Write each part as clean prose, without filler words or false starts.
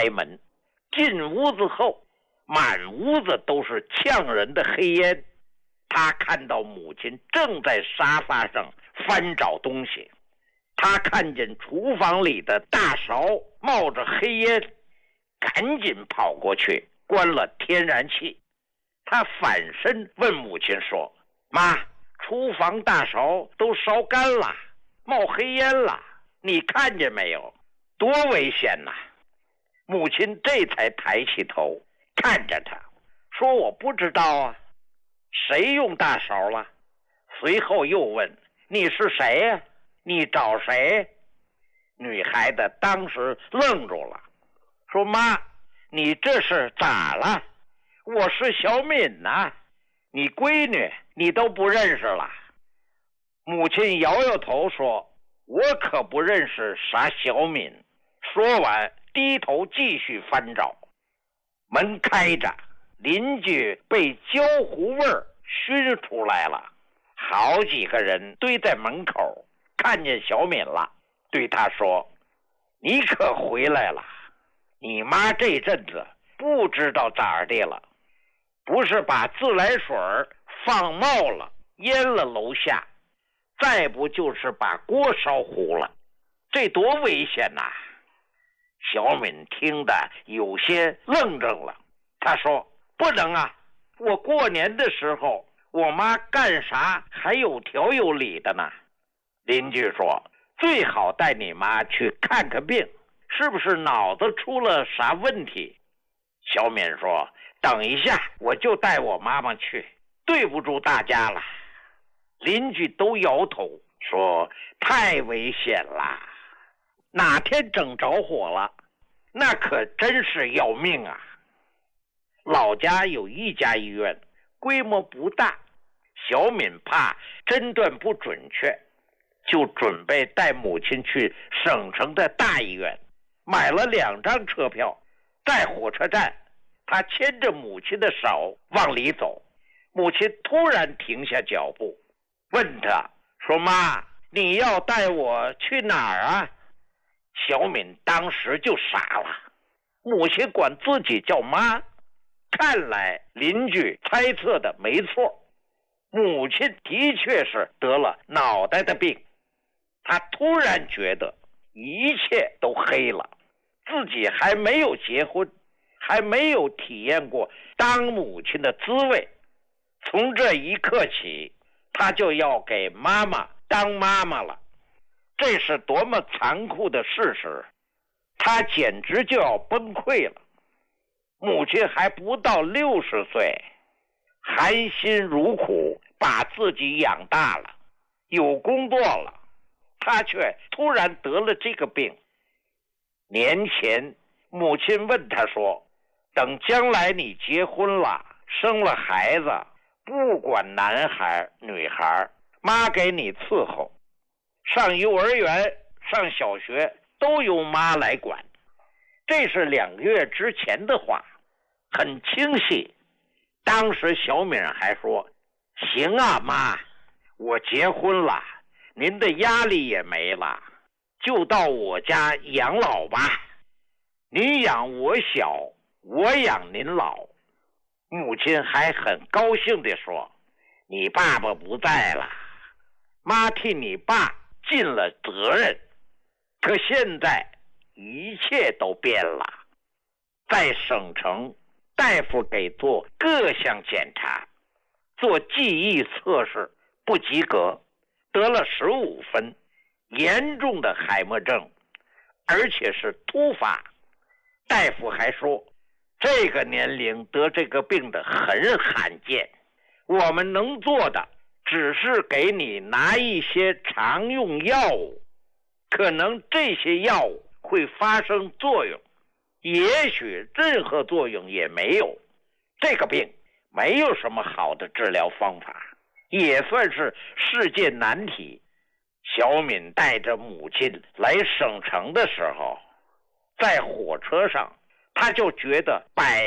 开门，进屋子后满屋子都是呛人的黑烟。他看到母亲正在沙发上翻找东西，他看见厨房里的大勺冒着黑烟，赶紧跑过去关了天然气。他反身问母亲说：妈，厨房大勺都烧干了，冒黑烟了，你看见没有？多危险呐！母亲这才抬起头看着他说：我不知道啊，谁用大勺了？随后又问：你是谁呀？你找谁？女孩子当时愣住了，说：妈，你这是咋了？我是小敏呐，你闺女你都不认识了。母亲摇摇头说：我可不认识啥小敏。说完低头继续翻找。门开着，邻居被焦糊味儿熏出来了，好几个人堆在门口，看见小敏了，对他说：你可回来了，你妈这阵子不知道咋的了，不是把自来水放冒了淹了楼下，再不就是把锅烧糊了，这多危险呐！小敏听得有些愣怔了，他说：不能啊，我过年的时候我妈干啥还有条有理的呢。邻居说：最好带你妈去看看病，是不是脑子出了啥问题？小敏说：等一下我就带我妈妈去，对不住大家了。邻居都摇头说：太危险了，哪天整着火了，那可真是要命啊！老家有一家医院，规模不大，小敏怕诊断不准确，就准备带母亲去省城的大医院，买了2张车票。在火车站，他牵着母亲的手往里走，母亲突然停下脚步，问他说：妈，你要带我去哪儿啊？小敏当时就傻了，母亲管自己叫妈，看来邻居猜测的没错，母亲的确是得了脑袋的病。他突然觉得一切都黑了，自己还没有结婚，还没有体验过当母亲的滋味，从这一刻起他就要给妈妈当妈妈了，这是多么残酷的事实，他简直就要崩溃了。母亲还不到60岁，含辛茹苦把自己养大了，有工作了，他却突然得了这个病。年前母亲问他说：等将来你结婚了，生了孩子，不管男孩女孩，妈给你伺候，上幼儿园上小学都由妈来管。这是2个月之前的话，很清晰。当时小敏还说：行啊妈，我结婚了，您的压力也没了，就到我家养老吧，您养我小，我养您老。母亲还很高兴地说：你爸爸不在了，妈替你爸尽了责任。可现在一切都变了，在省城，大夫给做各项检查，做记忆测试不及格，得了15分，严重的海默症，而且是突发。大夫还说，这个年龄得这个病的很罕见，我们能做的只是给你拿一些常用药物，可能这些药物会发生作用，也许任何作用也没有。这个病没有什么好的治疗方法，也算是世界难题。小敏带着母亲来省城的时候，在火车上，他就觉得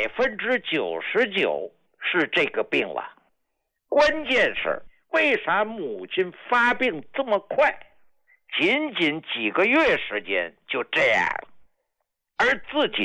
99%是这个病了。关键是为啥母亲发病这么快，仅仅几个月时间就这样了，而自己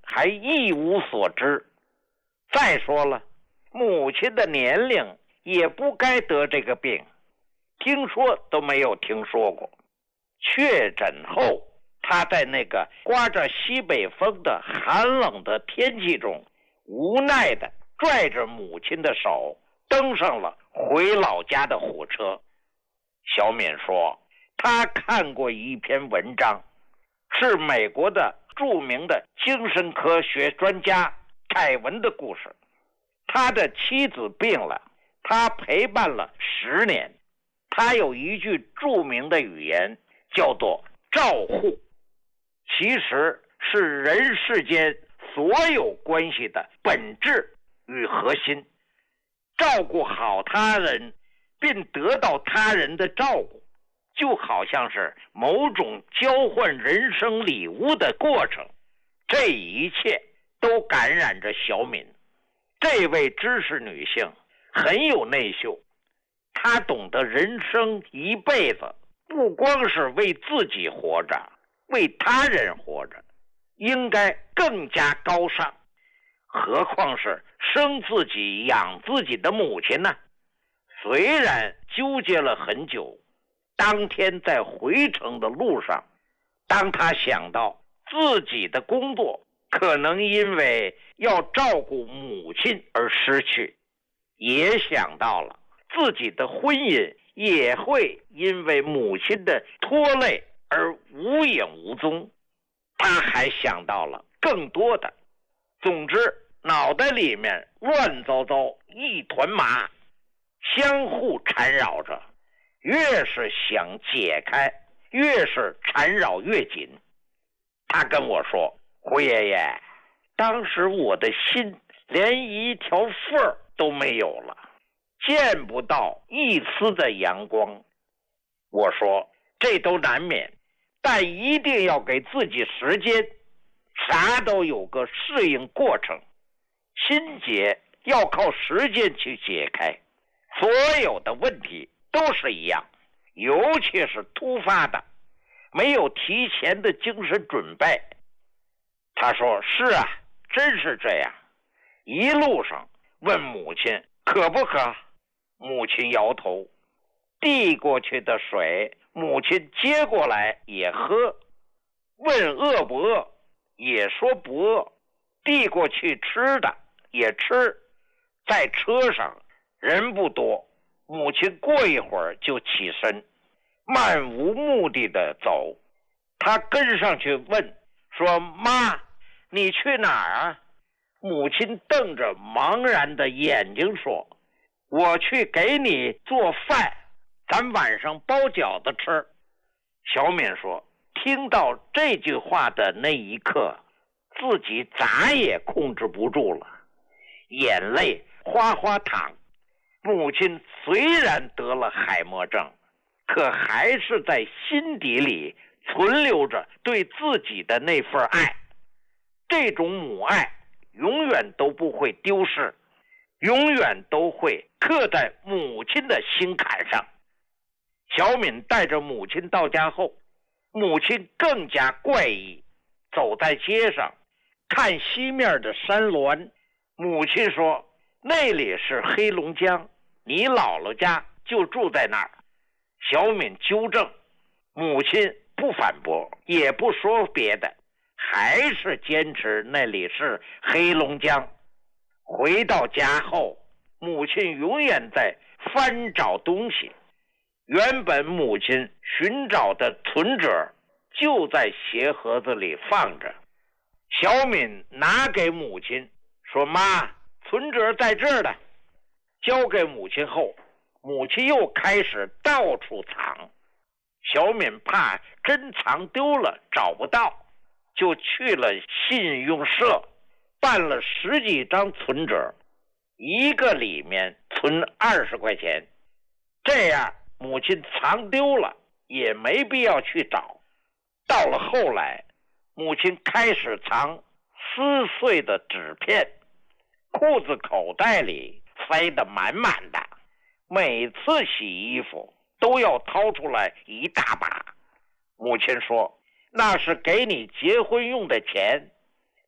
还一无所知。再说了，母亲的年龄也不该得这个病，听说都没有听说过。确诊后，他在那个刮着西北风的寒冷的天气中，无奈地拽着母亲的手登上了回老家的火车。小敏说，他看过一篇文章，是美国的著名的精神科学专家凯文的故事。他的妻子病了，他陪伴了10年。他有一句著名的语言叫做照护，其实是人世间所有关系的本质与核心。照顾好他人并得到他人的照顾，就好像是某种交换人生礼物的过程。这一切都感染着小敏。这位知识女性很有内秀，她懂得人生一辈子不光是为自己活着，为他人活着，应该更加高尚。何况是生自己养自己的母亲呢？虽然纠结了很久，当天在回程的路上，当他想到自己的工作可能因为要照顾母亲而失去，也想到了自己的婚姻也会因为母亲的拖累而无影无踪，他还想到了更多的。总之，脑袋里面乱糟糟一团麻，相互缠绕着，越是想解开，越是缠绕越紧。他跟我说，胡爷爷，当时我的心连一条缝都没有了，见不到一丝的阳光。我说，这都难免，但一定要给自己时间，啥都有个适应过程，心结要靠时间去解开。所有的问题都是一样，尤其是突发的，没有提前的精神准备。他说，是啊，真是这样。一路上问母亲渴不渴，母亲摇头。递过去的水，母亲接过来也喝。问饿不饿，也说不饿。递过去吃的也吃。在车上人不多，母亲过一会儿就起身，漫无目的的走。他跟上去问说，妈，你去哪儿啊？母亲瞪着茫然的眼睛说，我去给你做饭，咱晚上包饺子吃。小敏说，听到这句话的那一刻，自己咋也控制不住了，眼泪哗哗淌。母亲虽然得了海默症，可还是在心底里存留着对自己的那份爱。这种母爱永远都不会丢失，永远都会刻在母亲的心坎上。小敏带着母亲到家后，母亲更加怪异。走在街上，看西面的山峦，母亲说，那里是黑龙江，你姥姥家就住在那儿。小敏纠正，母亲不反驳，也不说别的，还是坚持那里是黑龙江。回到家后，母亲永远在翻找东西。原本母亲寻找的存折就在鞋盒子里放着。小敏拿给母亲说，妈，存折在这儿呢。交给母亲后，母亲又开始到处藏。小敏怕真藏丢了找不到，就去了信用社，办了10几张存折，一个里面存20块钱。这样母亲藏丢了也没必要去找。到了后来，母亲开始藏撕碎的纸片，裤子口袋里塞得满满的，每次洗衣服都要掏出来一大把。母亲说，那是给你结婚用的钱，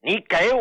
你给